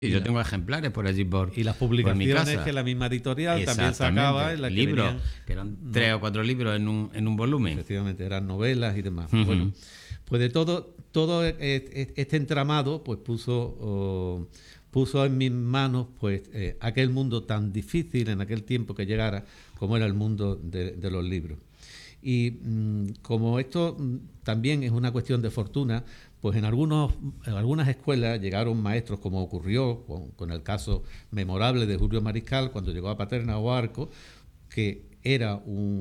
Y yo tengo ejemplares por allí y las por mi publicaciones casa. que la misma editorial también sacaba, en la que libros, venían, que eran 3 o 4 libros en un volumen. efectivamente, eran novelas y demás. Uh-huh. Bueno, pues de todo este entramado, pues puso en mis manos pues aquel mundo tan difícil en aquel tiempo que llegara, como era el mundo de los libros. Y como esto también es una cuestión de fortuna, pues en algunas escuelas llegaron maestros, como ocurrió con el caso memorable de Julio Mariscal, cuando llegó a Paterna o Arco, que era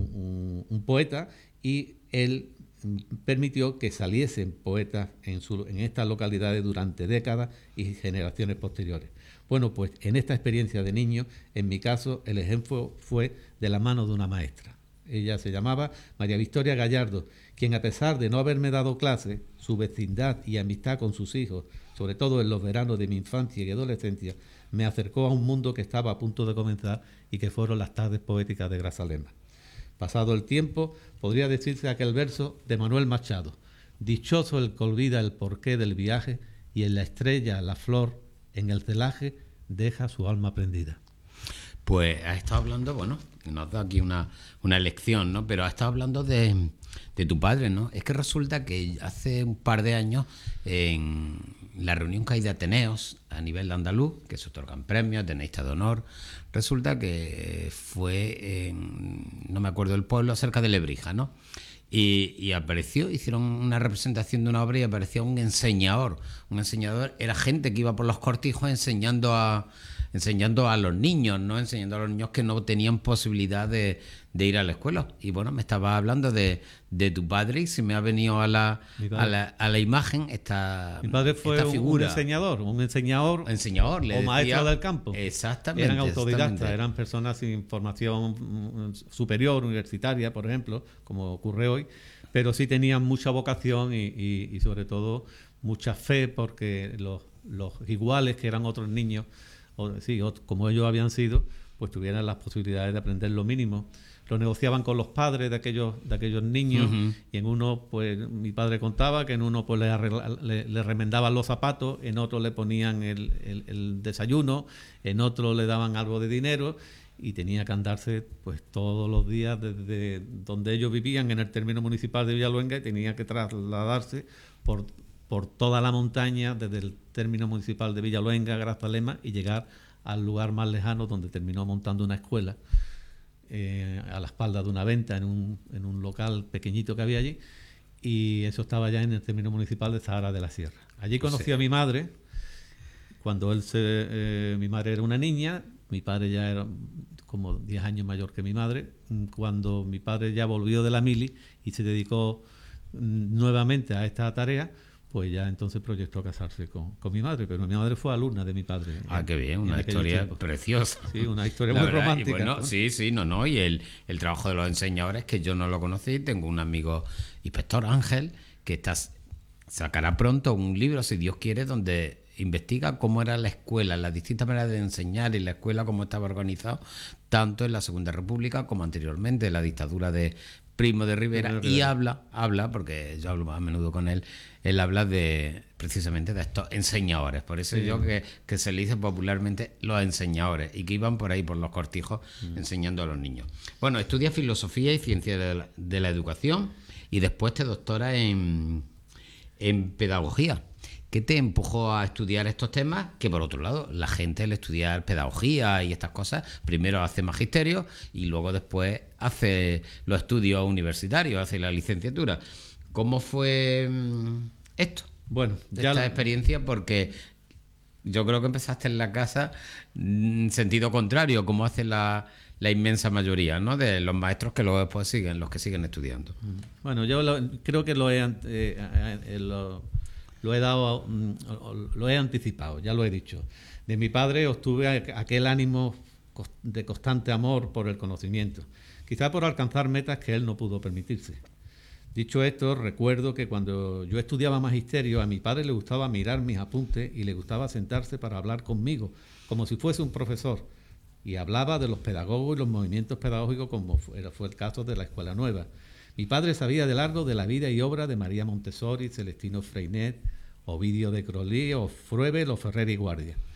un poeta, y él permitió que saliesen poetas en estas localidades durante décadas y generaciones posteriores. Bueno, pues en esta experiencia de niño, en mi caso, el ejemplo fue de la mano de una maestra. Ella se llamaba María Victoria Gallardo, quien, a pesar de no haberme dado clase, su vecindad y amistad con sus hijos, sobre todo en los veranos de mi infancia y adolescencia, me acercó a un mundo que estaba a punto de comenzar y que fueron las tardes poéticas de Grazalema. Pasado el tiempo, podría decirse aquel verso de Manuel Machado: dichoso el que olvida el porqué del viaje, y en la estrella, la flor, en el celaje, deja su alma prendida. Pues ha estado hablando, bueno, nos da aquí una lección, ¿no? Pero ha estado hablando de tu padre, ¿no? Es que resulta que hace un par de años, en la reunión que hay de Ateneos a nivel de andaluz, que se otorgan premios, teneístas de honor, resulta que fue no me acuerdo el pueblo, cerca de Lebrija, ¿no? Y apareció, hicieron una representación de una obra y aparecía un enseñador. Un enseñador era gente que iba por los cortijos enseñando a los niños, ¿no? Enseñando a los niños que no tenían posibilidad de ir a la escuela. Y bueno, me estaba hablando de tu padre y se me ha venido a la imagen esta Mi padre fue figura. un enseñador o le maestro decía, del campo. Exactamente. Eran autodidactas, exactamente. eran personas sin formación superior, universitaria, por ejemplo, como ocurre hoy, pero sí tenían mucha vocación y sobre todo mucha fe, porque los iguales, que eran otros niños, como ellos habían sido, pues tuvieran las posibilidades de aprender lo mínimo. Lo negociaban con los padres de aquellos niños. Uh-huh. Y en uno, pues mi padre contaba que en uno pues le remendaban los zapatos, en otro le ponían el desayuno, en otro le daban algo de dinero, y tenía que andarse pues todos los días desde donde ellos vivían, en el término municipal de Villaluenga, y tenía que trasladarse por toda la montaña desde el término municipal de Villaluenga, Grazalema, y llegar al lugar más lejano, donde terminó montando una escuela a la espalda de una venta en un local pequeñito que había allí, y eso estaba ya en el término municipal de Zahara de la Sierra. Allí conocí a mi madre, cuando mi madre era una niña, mi padre ya era como 10 años mayor que mi madre. Cuando mi padre ya volvió de la mili y se dedicó nuevamente a esta tarea, pues ya entonces proyectó casarse con mi madre, pero mi madre fue alumna de mi padre. Qué bien, una historia preciosa. Sí, una historia muy romántica. Y bueno, ¿no? Sí, y el trabajo de los enseñadores, que yo no lo conocí. Tengo un amigo, inspector Ángel, que sacará pronto un libro, si Dios quiere, donde investiga cómo era la escuela, las distintas maneras de enseñar, y la escuela cómo estaba organizado, tanto en la Segunda República como anteriormente, en la dictadura de Primo de Rivera. Y habla, porque yo hablo más a menudo con él habla precisamente de estos enseñadores. Por eso yo que se le dice popularmente los enseñadores, y que iban por ahí por los cortijos enseñando a los niños. Bueno, estudia filosofía y ciencia de la educación, y después te doctora en pedagogía. ¿Qué te empujó a estudiar estos temas? Que por otro lado, la gente al estudiar pedagogía y estas cosas, primero hace magisterio y luego después hace los estudios universitarios, hace la licenciatura. ¿Cómo fue esto? Bueno, esta experiencia, porque yo creo que empezaste en la casa en sentido contrario, como hace la inmensa mayoría, ¿no?, de los maestros que luego después siguen estudiando. Bueno, yo creo que lo he anticipado, ya lo he dicho. De mi padre obtuve aquel ánimo de constante amor por el conocimiento, quizá por alcanzar metas que él no pudo permitirse. Dicho esto, recuerdo que cuando yo estudiaba magisterio, a mi padre le gustaba mirar mis apuntes y le gustaba sentarse para hablar conmigo, como si fuese un profesor, y hablaba de los pedagogos y los movimientos pedagógicos, como fue el caso de la Escuela Nueva. Mi padre sabía de largo de la vida y obra de María Montessori, Celestino Freinet, Ovidio de Crolí o Froebel o Ferrer y Guardia.